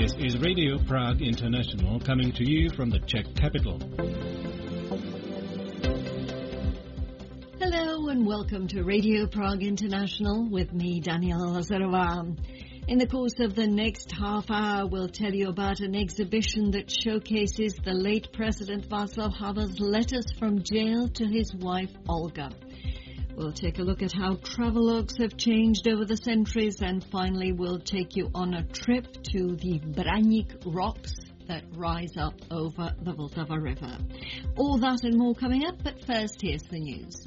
This is Radio Prague International coming to you from the Czech capital. Hello and welcome to Radio Prague International with me, Daniela Lazarová. In the course of the next half hour, we'll tell you about an exhibition that showcases the late President Václav Havel's letters from jail to his wife, Olga. We'll take a look at how travelogues have changed over the centuries, and finally we'll take you on a trip to the Braník rocks that rise up over the Vltava River. All that and more coming up, but first here's the news.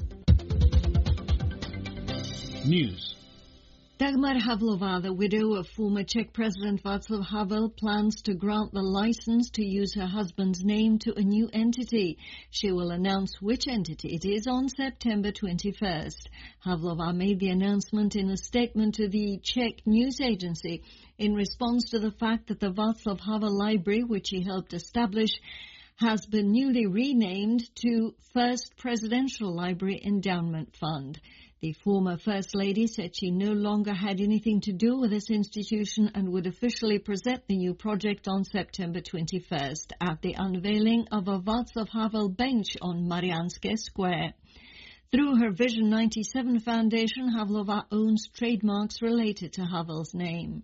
News. Dagmar Havlová, the widow of former Czech President Václav Havel, plans to grant the license to use her husband's name to a new entity. She will announce which entity it is on September 21st. Havlová made the announcement in a statement to the Czech news agency in response to the fact that the Václav Havel Library, which he helped establish, has been newly renamed to First Presidential Library Endowment Fund. The former First Lady said she no longer had anything to do with this institution and would officially present the new project on September 21st at the unveiling of a Václav Havel bench on Mariánské Square. Through her Vision 97 Foundation, Havlová owns trademarks related to Havel's name.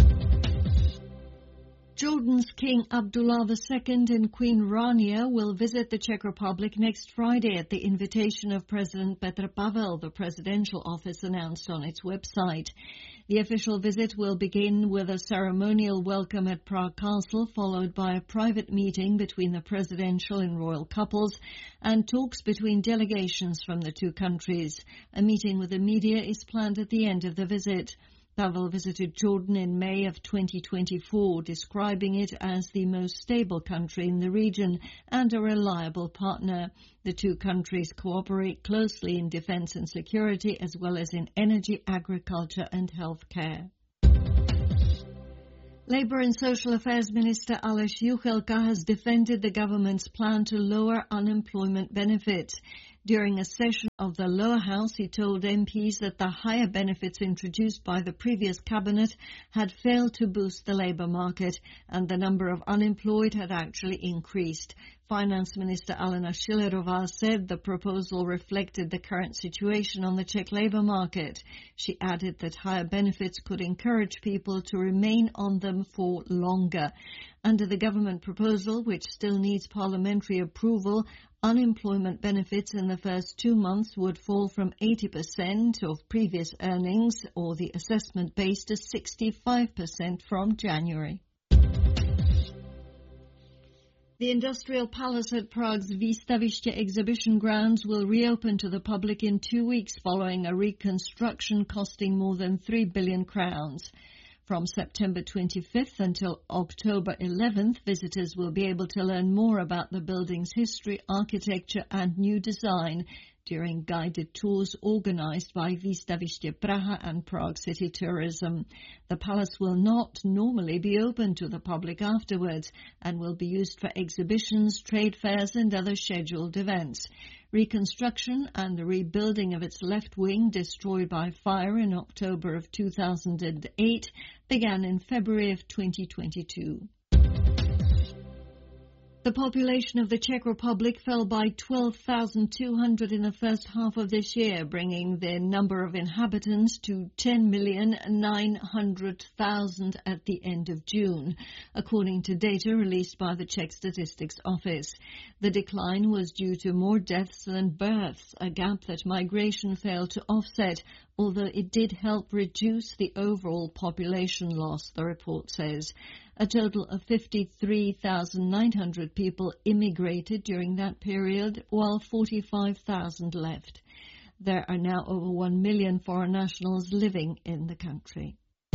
Jordan's King Abdullah II and Queen Rania will visit the Czech Republic next Friday at the invitation of President Petr Pavel, the presidential office announced on its website. The official visit will begin with a ceremonial welcome at Prague Castle, followed by a private meeting between the presidential and royal couples and talks between delegations from the two countries. A meeting with the media is planned at the end of the visit. Pavel visited Jordan in May of 2024, describing it as the most stable country in the region and a reliable partner. The two countries cooperate closely in defense and security, as well as in energy, agriculture and healthcare. Labour and Social Affairs Minister Aleš Juchelka has defended the government's plan to lower unemployment benefits. During a session of the lower house, he told MPs that the higher benefits introduced by the previous cabinet had failed to boost the labour market, and the number of unemployed had actually increased. Finance Minister Alena Schillerová said the proposal reflected the current situation on the Czech labour market. She added that higher benefits could encourage people to remain on them for longer. Under the government proposal, which still needs parliamentary approval, unemployment benefits in the first 2 months would fall from 80% of previous earnings, or the assessment base, to 65% from January. The Industrial Palace at Prague's Výstaviště exhibition grounds will reopen to the public in 2 weeks following a reconstruction costing more than 3 billion crowns. From September 25th until October 11th, visitors will be able to learn more about the building's history, architecture and new design during guided tours organized by Výstaviště Praha and Prague City Tourism. The palace will not normally be open to the public afterwards and will be used for exhibitions, trade fairs and other scheduled events. Reconstruction and the rebuilding of its left wing, destroyed by fire in October of 2008, began in February of 2022. The population of the Czech Republic fell by 12,200 in the first half of this year, bringing their number of inhabitants to 10,900,000 at the end of June, according to data released by the Czech Statistics Office. The decline was due to more deaths than births, a gap that migration failed to offset, although it did help reduce the overall population loss, the report says. A total of 53,900 people immigrated during that period, while 45,000 left. There are now over 1 million foreign nationals living in the country.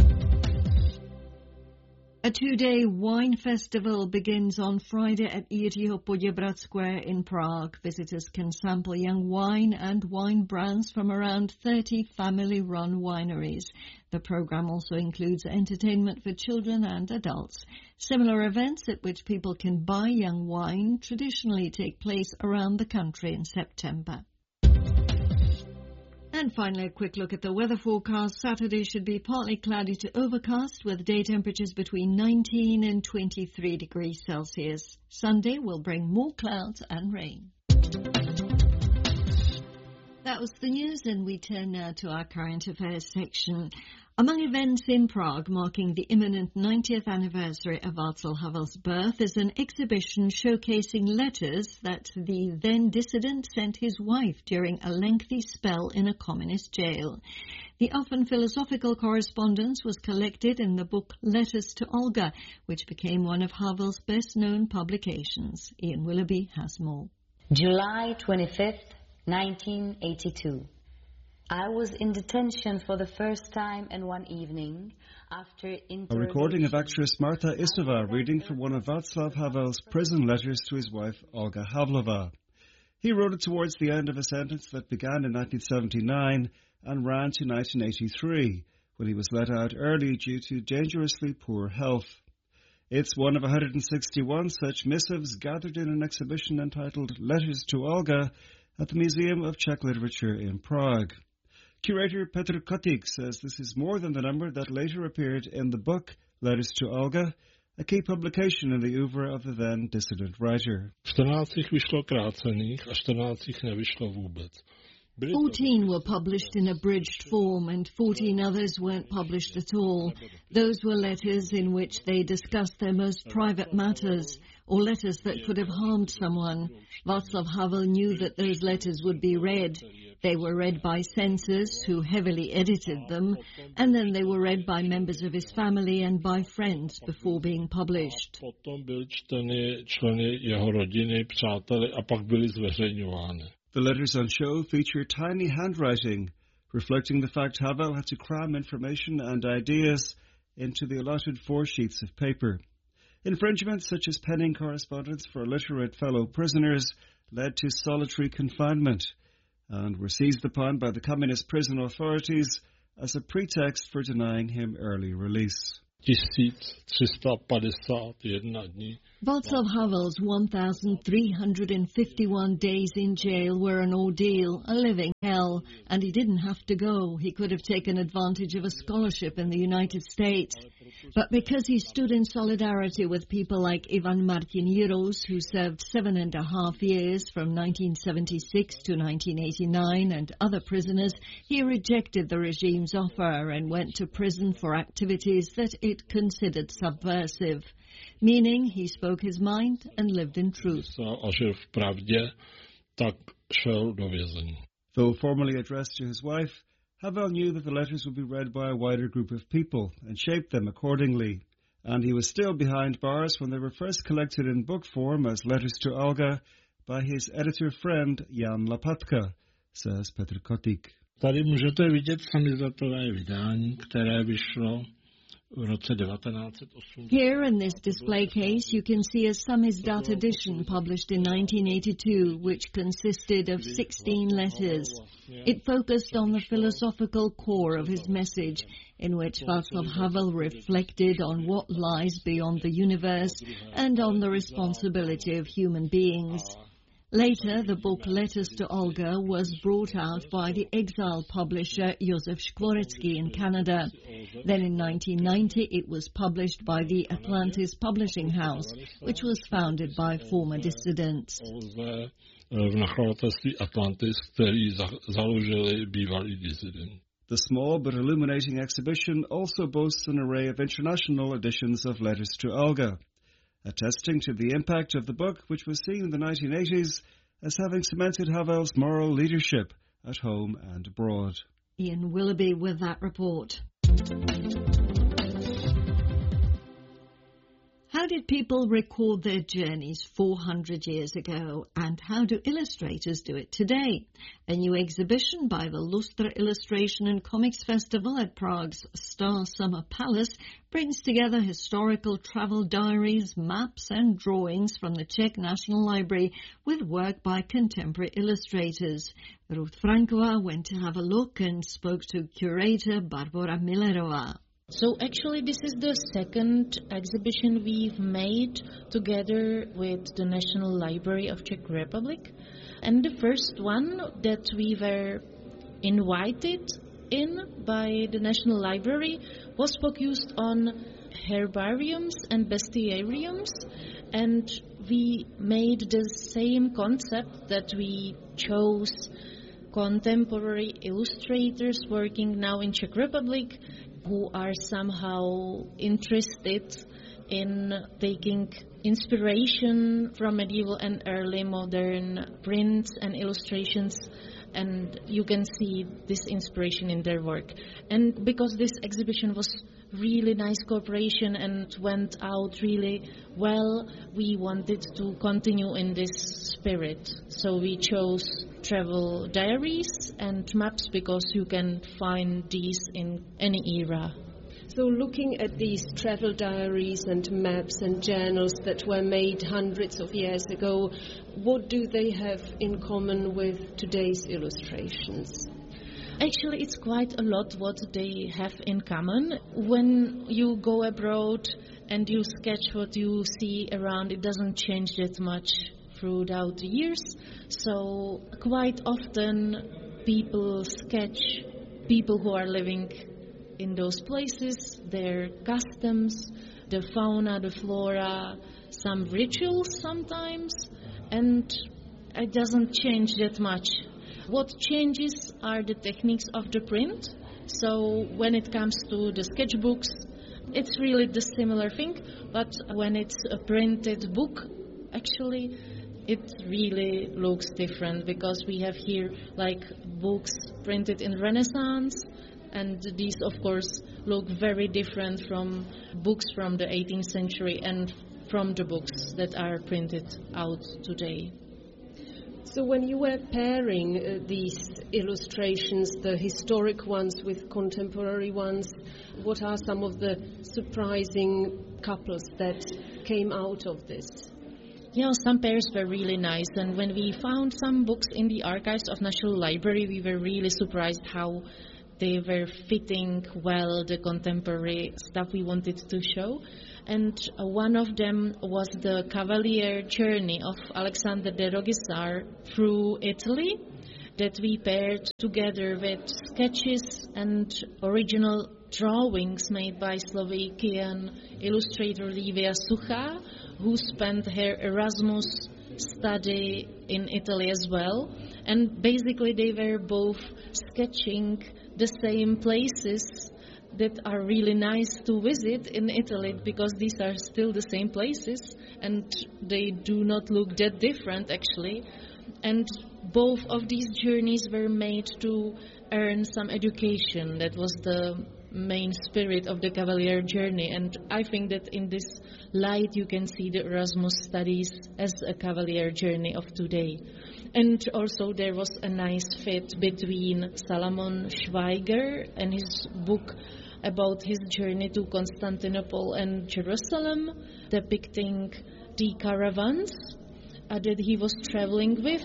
A 2-day wine festival begins on Friday at Jiřího Poděbrad Square in Prague. Visitors can sample young wine and wine brands from around 30 family-run wineries. The program also includes entertainment for children and adults. Similar events at which people can buy young wine traditionally take place around the country in September. And finally, a quick look at the weather forecast. Saturday should be partly cloudy to overcast with day temperatures between 19 and 23 degrees Celsius. Sunday will bring more clouds and rain. That was the news, and we turn now to our current affairs section. Among events in Prague marking the imminent 90th anniversary of Václav Havel's birth is an exhibition showcasing letters that the then dissident sent his wife during a lengthy spell in a communist jail. The often philosophical correspondence was collected in the book Letters to Olga, which became one of Havel's best-known publications. Ian Willoughby has more. July 25th, 1982. I was in detention for the first time, and one evening, after a recording of actress Marta Isova reading from one of Václav Havel's prison letters to his wife, Olga Havlova. He wrote it towards the end of a sentence that began in 1979 and ran to 1983, when he was let out early due to dangerously poor health. It's one of 161 such missives gathered in an exhibition entitled Letters to Olga at the Museum of Czech Literature in Prague. Curator Petr Kotik says this is more than the number that later appeared in the book Letters to Olga, a key publication in the oeuvre of the then dissident writer. 14 were published in abridged form and 14 others weren't published at all. Those were letters in which they discussed their most private matters or letters that could have harmed someone. Václav Havel knew that those letters would be read. They were read by censors who heavily edited them, and then they were read by members of his family and by friends before being published. The letters on show feature tiny handwriting, reflecting the fact Havel had to cram information and ideas into the allotted 4 sheets of paper. Infringements such as penning correspondence for illiterate fellow prisoners led to solitary confinement and were seized upon by the communist prison authorities as a pretext for denying him early release. Václav Havel's 1,351 days in jail were an ordeal, a living hell, and he didn't have to go. He could have taken advantage of a scholarship in the United States. But because he stood in solidarity with people like Ivan Martin Jiros, who served 7.5 years from 1976 to 1989, and other prisoners, he rejected the regime's offer and went to prison for activities that it considered subversive, meaning he spoke his mind and lived in truth. Though formally addressed to his wife, Havel knew that the letters would be read by a wider group of people and shaped them accordingly. And he was still behind bars when they were first collected in book form as Letters to Olga by his editor friend Jan Lapatka, says Petr Kotik. Tady můžete vidět samizdatové vydání, které vyšlo v roce 1980. Here in this display case, you can see a samizdat edition published in 1982, which consisted of 16 letters. It focused on the philosophical core of his message, in which Václav Havel reflected on what lies beyond the universe and on the responsibility of human beings. Later, the book Letters to Olga was brought out by the exiled publisher Josef Skvoretsky in Canada. Then in 1990, it was published by the Atlantis Publishing House, which was founded by former dissidents. The small but illuminating exhibition also boasts an array of international editions of Letters to Olga, attesting to the impact of the book, which was seen in the 1980s as having cemented Havel's moral leadership at home and abroad. Ian Willoughby with that report. How did people record their journeys 400 years ago, and how do illustrators do it today? A new exhibition by the Lustra Illustration and Comics Festival at Prague's Star Summer Palace brings together historical travel diaries, maps and drawings from the Czech National Library with work by contemporary illustrators. Ruth Frankova went to have a look and spoke to curator Barbora Millerova. So actually this is the second exhibition we've made together with the National Library of Czech Republic. And the first one that we were invited in by the National Library was focused on herbariums and bestiariums, and we made the same concept that we chose contemporary illustrators working now in Czech Republic who are somehow interested in taking inspiration from medieval and early modern prints and illustrations, and you can see this inspiration in their work. And because this exhibition was really nice cooperation and went out really well, we wanted to continue in this spirit. So we chose travel diaries and maps because you can find these in any era. So looking at these travel diaries and maps and journals that were made hundreds of years ago, what do they have in common with today's illustrations? Actually, it's quite a lot what they have in common. When you go abroad and you sketch what you see around, it doesn't change that much throughout the years. So quite often people sketch people who are living in those places, their customs, the fauna, the flora, some rituals sometimes, and it doesn't change that much. What changes are the techniques of the print. So when it comes to the sketchbooks, it's really the similar thing, but when it's a printed book, actually, it really looks different because we have here like books printed in Renaissance, and these, of course, look very different from books from the 18th century and from the books that are printed out today. So when you were pairing these illustrations, the historic ones with contemporary ones, what are some of the surprising couples that came out of this? Yeah, some pairs were really nice, and when we found some books in the archives of National Library, we were really surprised how they were fitting well the contemporary stuff we wanted to show. And one of them was the Cavalier journey of Alexander de Rogisar through Italy that we paired together with sketches and original drawings made by Slovakian illustrator Livia Sucha, who spent her Erasmus study in Italy as well. And basically they were both sketching the same places that are really nice to visit in Italy, because these are still the same places and they do not look that different actually. And both of these journeys were made to earn some education. That was the main spirit of the Cavalier journey, and I think that in this light you can see the Erasmus studies as a Cavalier journey of today. And also there was a nice fit between Salomon Schweiger and his book about his journey to Constantinople and Jerusalem, depicting the caravans that he was traveling with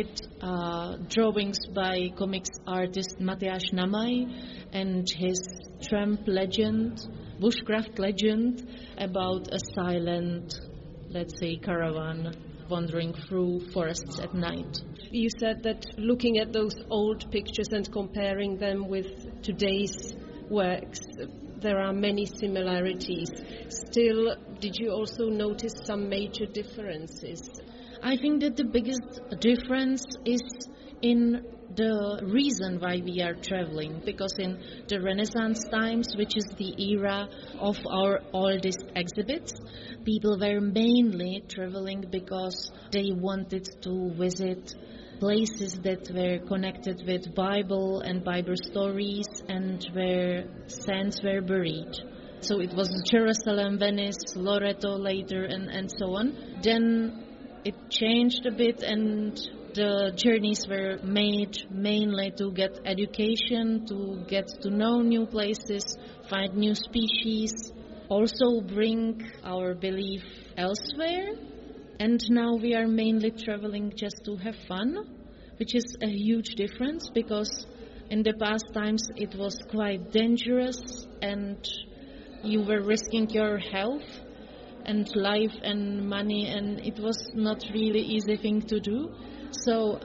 drawings by comics artist Matyáš Namaj and his tramp legend, bushcraft legend about a silent, let's say, caravan wandering through forests at night. You said that looking at those old pictures and comparing them with today's works, there are many similarities. Still, did you also notice some major differences? I think that the biggest difference is in the reason why we are traveling, because in the Renaissance times, which is the era of our oldest exhibits, people were mainly traveling because they wanted to visit places that were connected with Bible and Bible stories and where saints were buried. So it was Jerusalem, Venice, Loreto later, and so on. Then it changed a bit, and the journeys were made mainly to get education, to get to know new places, find new species, also bring our belief elsewhere. And now we are mainly traveling just to have fun, which is a huge difference, because in the past times it was quite dangerous and you were risking your health and life and money, and it was not really easy thing to do. So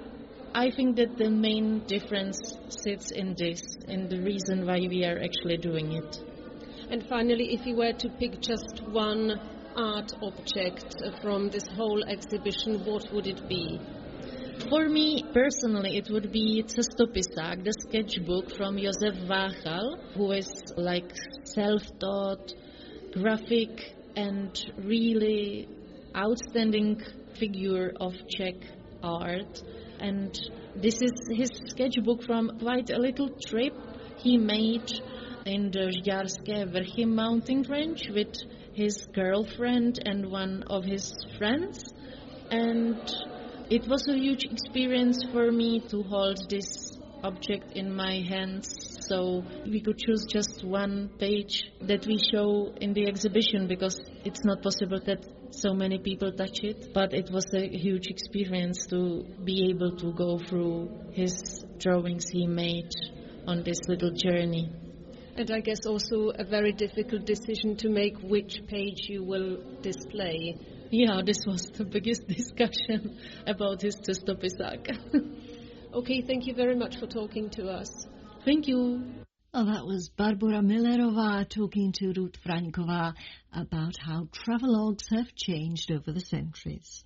I think that the main difference sits in the reason why we are actually doing it. And finally, if you were to pick just one art object from this whole exhibition, what would it be? For me, personally, it would be Cestopisák, the sketchbook from Josef Váchal, who is like self-taught, graphic and really outstanding figure of Czech art. And this is his sketchbook from quite a little trip he made in the Žďárské Vrchy mountain range with his girlfriend and one of his friends. And it was a huge experience for me to hold this object in my hands, so we could choose just one page that we show in the exhibition because it's not possible that so many people touch it. But it was a huge experience to be able to go through his drawings he made on this little journey. And I guess also a very difficult decision to make which page you will display. Yeah, this was the biggest discussion about his Cestopisák. Okay, thank you very much for talking to us. Thank you. Well, that was Barbara Millerová talking to Ruth Fraňková about how travelogues have changed over the centuries.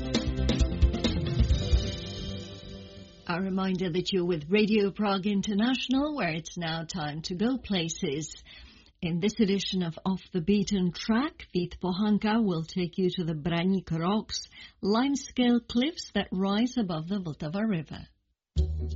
A reminder that you're with Radio Prague International, where it's now time to go places. In this edition of Off the Beaten Track, Vít Pohanka will take you to the Braník Rocks, limescale cliffs that rise above the Vltava River.